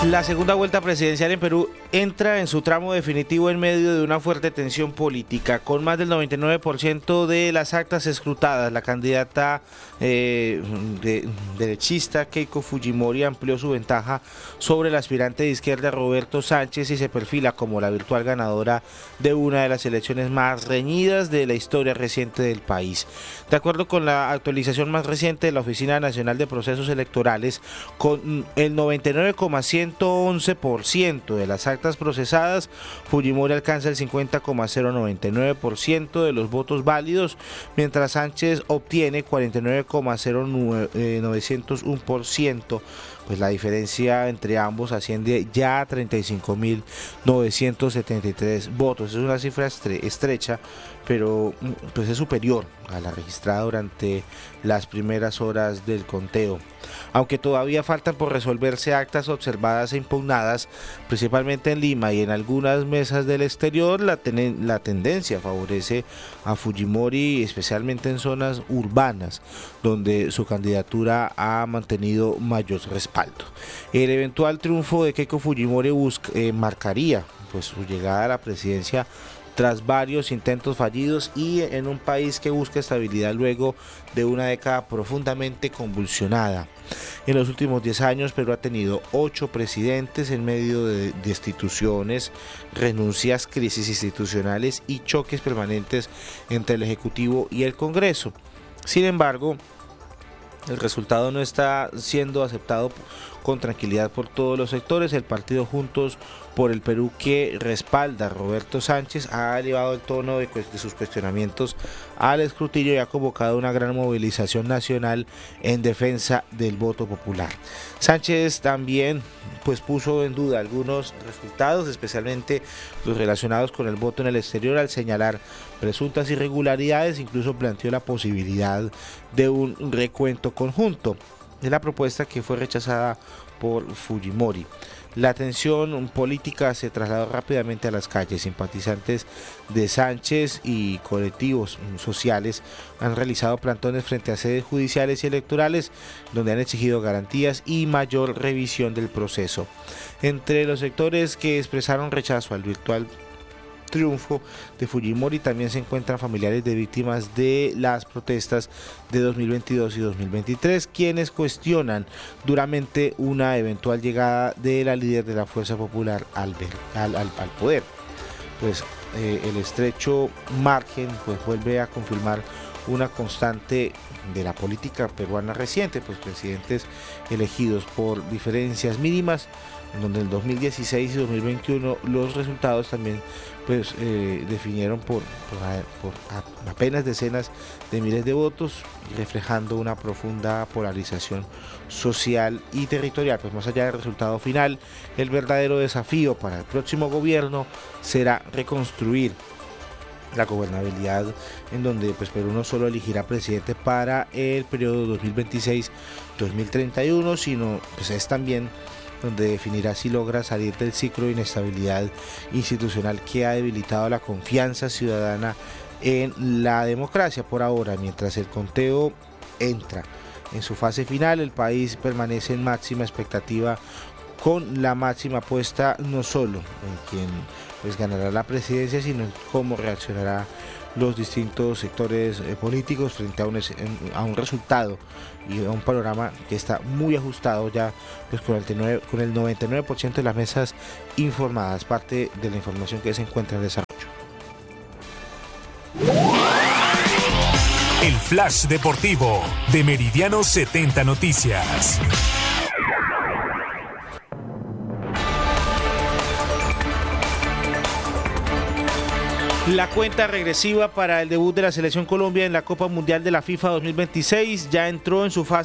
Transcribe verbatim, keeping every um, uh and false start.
La segunda vuelta presidencial en Perú entra en su tramo definitivo en medio de una fuerte tensión política. Con más del noventa y nueve por ciento de las actas escrutadas, la candidata eh, de, derechista Keiko Fujimori amplió su ventaja sobre el aspirante de izquierda Roberto Sánchez y se perfila como la virtual ganadora de una de las elecciones más reñidas de la historia reciente del país. De acuerdo con la actualización más reciente de la Oficina Nacional de Procesos Electorales, con el noventa y nueve coma ciento once por ciento de las actas procesadas, Fujimori alcanza el cincuenta coma cero noventa y nueve por ciento de los votos válidos, mientras Sánchez obtiene cuarenta y nueve coma cero novecientos uno por ciento. Pues la diferencia entre ambos asciende ya a treinta y cinco mil novecientos setenta y tres votos. Es una cifra estre- estrecha, pero pues es superior a la registrada durante las primeras horas del conteo. Aunque todavía faltan por resolverse actas observadas e impugnadas, principalmente en Lima y en algunas mesas del exterior, la, ten- la tendencia favorece a Fujimori, especialmente en zonas urbanas, donde su candidatura ha mantenido mayor respaldo. El eventual triunfo de Keiko Fujimori busca, eh, marcaría pues, su llegada a la presidencia tras varios intentos fallidos y en un país que busca estabilidad luego de una década profundamente convulsionada. En los últimos diez años, Perú ha tenido ocho presidentes en medio de destituciones, renuncias, crisis institucionales y choques permanentes entre el Ejecutivo y el Congreso. Sin embargo, el resultado no está siendo aceptado con tranquilidad por todos los sectores. El partido Juntos por el Perú, que respalda a Roberto Sánchez, ha elevado el tono de, de sus cuestionamientos al escrutinio y ha convocado una gran movilización nacional en defensa del voto popular. Sánchez también pues puso en duda algunos resultados, especialmente los relacionados con el voto en el exterior, al señalar presuntas irregularidades. Incluso planteó la posibilidad de un recuento conjunto. Es la propuesta que fue rechazada por Fujimori. La tensión política se trasladó rápidamente a las calles. Simpatizantes de Sánchez y colectivos sociales han realizado plantones frente a sedes judiciales y electorales, donde han exigido garantías y mayor revisión del proceso. Entre los sectores que expresaron rechazo al virtual triunfo de Fujimori también se encuentran familiares de víctimas de las protestas de dos mil veintidós y dos mil veintitrés, quienes cuestionan duramente una eventual llegada de la líder de la Fuerza Popular al, al, al, al poder. Pues eh, el estrecho margen pues vuelve a confirmar una constante de la política peruana reciente, pues presidentes elegidos por diferencias mínimas, en donde en el dos mil dieciséis y dos mil veintiuno los resultados también pues eh, definieron por, por, por apenas decenas de miles de votos, reflejando una profunda polarización social y territorial. Pues más allá del resultado final, el verdadero desafío para el próximo gobierno será reconstruir la gobernabilidad, en donde pues Perú no solo elegirá presidente para el periodo dos mil veintiséis dos mil treinta y uno, sino pues es también donde definirá si logra salir del ciclo de inestabilidad institucional que ha debilitado la confianza ciudadana en la democracia. Por ahora, mientras el conteo entra en su fase final, el país permanece en máxima expectativa, con la máxima apuesta no solo en quien pues ganará la presidencia, sino en cómo reaccionará los distintos sectores eh, políticos frente a un, a un resultado y a un panorama que está muy ajustado ya pues con el, con el noventa y nueve por ciento de las mesas informadas, parte de la información que se encuentra en desarrollo. El Flash Deportivo de Meridiano setenta Noticias. La cuenta regresiva para el debut de la Selección Colombia en la Copa Mundial de la FIFA dos mil veintiséis ya entró en su fase